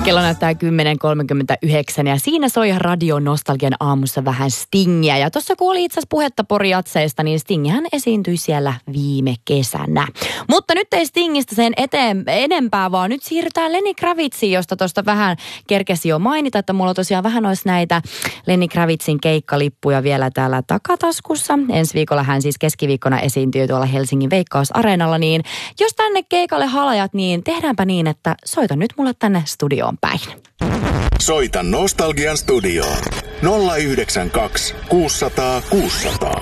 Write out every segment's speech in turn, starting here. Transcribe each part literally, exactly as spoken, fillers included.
Kello näyttää kymmenen kolmekymmentäyhdeksän ja siinä soi Radio Nostalgian aamussa vähän Stingiä. Ja tuossa kun oli itse asiassa puhetta Pori-jatseista, niin Stingihän esiintyi siellä viime kesänä. Mutta nyt ei Stingistä sen eteen, enempää, vaan nyt siirrytään Lenny Kravitsiin, josta tuosta vähän kerkesi jo mainita, että mulla tosiaan vähän olisi näitä Lenny Kravitsin keikkalippuja vielä täällä takataskussa. Ensi viikolla hän siis keskiviikkona esiintyy tuolla Helsingin Veikkaus-areenalla, niin jos tänne keikalle halajat, niin tehdäänpä niin, että soita nyt mulle tänne studioon päin. Soita Nostalgian studioon nolla yhdeksän kaksi kuusisataa kuusisataa.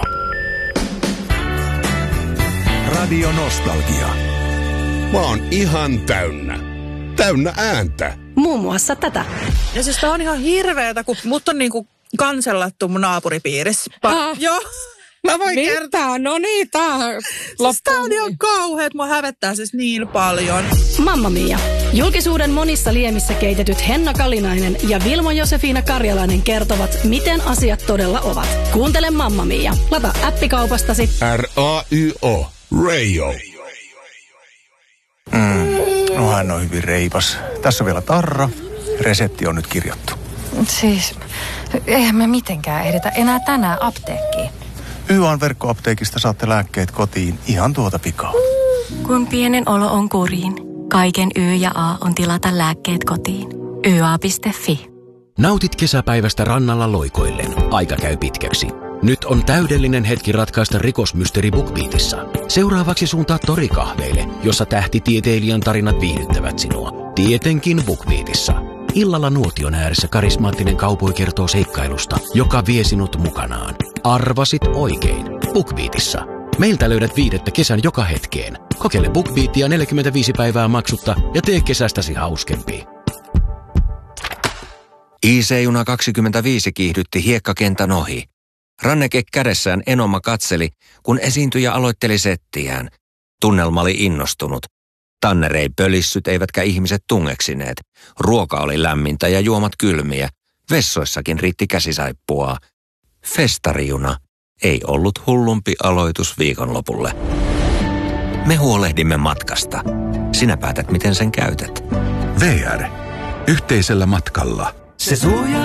Radio Nostalgia. Mä oon ihan täynnä. Täynnä ääntä. Muun muassa tätä. Ja siis tää on ihan hirveetä, kun mut on niinku kansellattu mun naapuripiirissä. Pa- Ah. Joo. Mä voin Mitä? kertoa. No niin, tää Siis tää on ihan kauheet. Mua hävettää siis niin paljon. Mamma Mia. Julkisuuden monissa liemissä keitetyt Henna Kalinainen ja Vilmo Josefina Karjalainen kertovat, miten asiat todella ovat. Kuuntele Mamma Mia. Lata appikaupastasi. R A Y O. Radio. Mm, no hän on hyvin reipas. Tässä on vielä tarra. Resepti on nyt kirjattu. Siis, eihän me mitenkään edetä enää tänään apteekkiin. Y A:n verkkoapteekista saatte lääkkeet kotiin ihan tuota pikaa. Kun pienen olo on kuriin, kaiken Y ja A on tilata lääkkeet kotiin. y a piste f i. Nautit kesäpäivästä rannalla loikoillen. Aika käy pitkäksi. Nyt on täydellinen hetki ratkaista rikosmysteeri BookBeatissa. Seuraavaksi suuntaa torikahveille, jossa tähtitieteilijän tarinat viihdyttävät sinua. Tietenkin BookBeatissa. Illalla nuotion ääressä karismaattinen kaupoi kertoo seikkailusta, joka vie sinut mukanaan. Arvasit oikein. BookBeatissa. Meiltä löydät viidettä kesän joka hetkeen. Kokeile BookBeatia neljäkymmentäviisi päivää maksutta ja tee kesästäsi hauskempi. I C-juna kaksikymmentäviisi kiihdytti hiekkakentän ohi. Ranneke kädessään Enoma katseli, kun esiintyjä aloitteli settiään. Tunnelma oli innostunut. Tanner ei pölissyt eivätkä ihmiset tungeksineet. Ruoka oli lämmintä ja juomat kylmiä. Vessoissakin riitti käsisaippua. Festarijuna ei ollut hullumpi aloitus viikonlopulle. Me huolehdimme matkasta. Sinä päätät, miten sen käytät. V R. Yhteisellä matkalla. Se suojaa